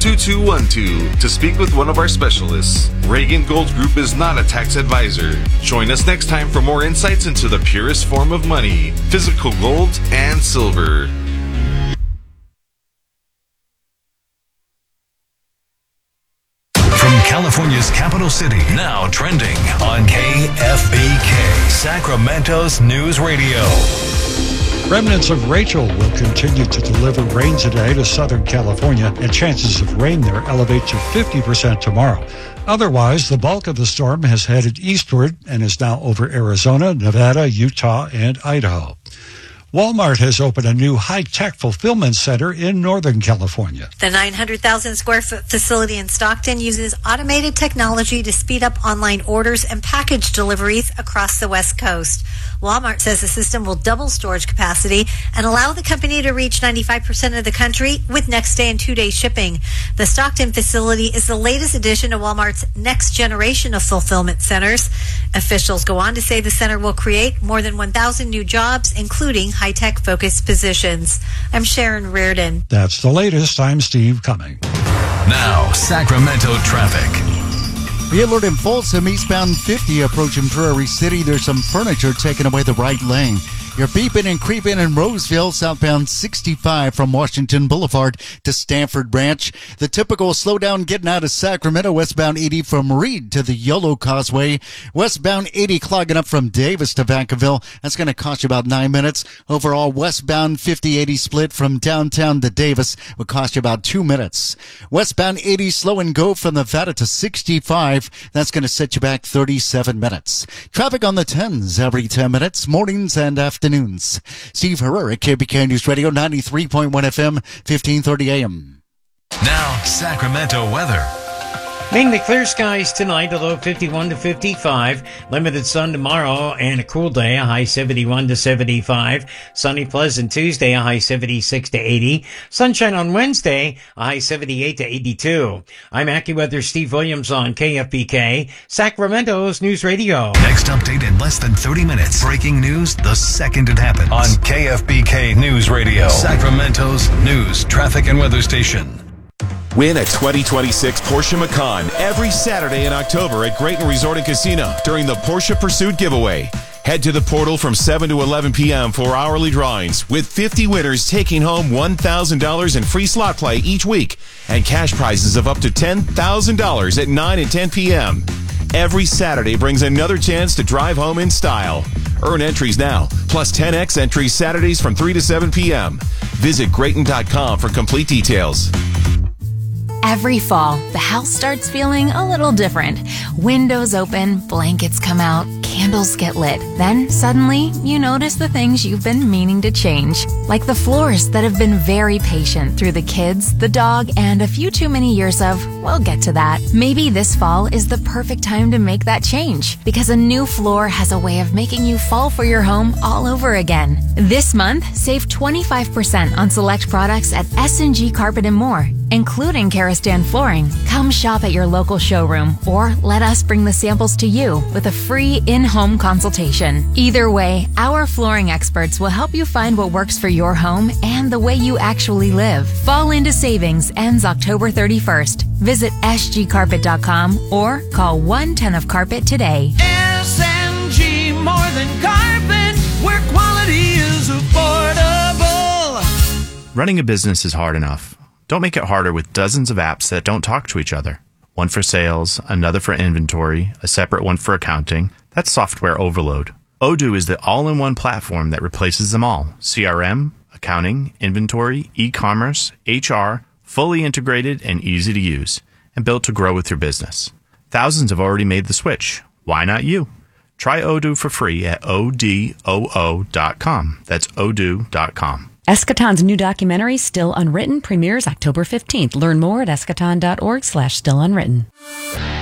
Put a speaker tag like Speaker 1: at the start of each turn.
Speaker 1: 42212 to speak with one of our specialists. Reagan Gold Group is not a tax advisor. Join us next time for more insights into the purest form of money, physical gold and silver.
Speaker 2: From California's capital city, now trending on KFBK, Sacramento's News Radio.
Speaker 3: Remnants of Rachel will continue to deliver rain today to Southern California, and chances of rain there elevate to 50% tomorrow. Otherwise, the bulk of the storm has headed eastward and is now over Arizona, Nevada, Utah, and Idaho. Walmart has opened a new high-tech fulfillment center in Northern California.
Speaker 4: The 900,000 square foot facility in Stockton uses automated technology to speed up online orders and package deliveries across the West Coast. Walmart says the system will double storage capacity and allow the company to reach 95% of the country with next-day and two-day shipping. The Stockton facility is the latest addition to Walmart's next generation of fulfillment centers. Officials go on to say the center will create more than 1,000 new jobs, including high-tech focused positions. I'm Sharon Reardon.
Speaker 3: That's the latest. I'm Steve Cumming.
Speaker 2: Now, Sacramento traffic.
Speaker 5: Be alert in Folsom, eastbound 50 approaching Prairie City. There's some furniture taking away the right lane. You're beeping and creeping in Roseville, southbound 65 from Washington Boulevard to Stanford Branch. The typical slowdown getting out of Sacramento, westbound 80 from Reed to the Yolo Causeway. Westbound 80 clogging up from Davis to Vacaville. That's going to cost you about 9 minutes. Overall, westbound 50-80 split from downtown to Davis will cost you about 2 minutes. Westbound 80 slow and go from Nevada to 65. That's going to set you back 37 minutes. Traffic on the 10s every 10 minutes, mornings and afternoons. Steve Herrera, KBK News Radio, 93.1 FM, 1530 AM.
Speaker 2: Now, Sacramento weather.
Speaker 6: Mainly clear skies tonight, a low 51 to 55. Limited sun tomorrow and a cool day, a high 71 to 75. Sunny, pleasant Tuesday, a high 76 to 80. Sunshine on Wednesday, a high 78 to 82. I'm AccuWeather Steve Williams on KFBK, Sacramento's News Radio.
Speaker 2: Next update in less than 30 minutes. Breaking news the second it happens. On KFBK News Radio, Sacramento's news, traffic, and weather station.
Speaker 7: Win a 2026 Porsche Macan every Saturday in October at Grayton Resort and Casino during the Porsche Pursuit giveaway. Head to the portal from 7 to 11 p.m. for hourly drawings, with 50 winners taking home $1,000 in free slot play each week and cash prizes of up to $10,000 at 9 and 10 p.m. Every Saturday brings another chance to drive home in style. Earn entries now, plus 10x entries Saturdays from 3 to 7 p.m. Visit Grayton.com for complete details.
Speaker 8: Every fall, the house starts feeling a little different. Windows open, blankets come out, candles get lit. Then, suddenly, you notice the things you've been meaning to change. Like the floors that have been very patient through the kids, the dog, and a few too many years of, we'll get to that. Maybe this fall is the perfect time to make that change, because a new floor has a way of making you fall for your home all over again. This month, save 25% on select products at S&G Carpet and More, including Karastan flooring. Come shop at your local showroom or let us bring the samples to you with a free in-home consultation. Either way, our flooring experts will help you find what works for your home and the way you actually live. Fall into Savings ends October 31st. Visit sgcarpet.com or call 1-10-OF-CARPET today.
Speaker 9: S&G, more than carpet, where quality is affordable.
Speaker 10: Running a business is hard enough. Don't make it harder with dozens of apps that don't talk to each other. One for sales, another for inventory, a separate one for accounting. That's software overload. Odoo is the all-in-one platform that replaces them all. CRM, accounting, inventory, e-commerce, HR, fully integrated and easy to use, and built to grow with your business. Thousands have already made the switch. Why not you? Try Odoo for free at odoo.com. That's odoo.com.
Speaker 11: Eschaton's new documentary, Still Unwritten, premieres October 15th. Learn more at eschaton.org/stillunwritten.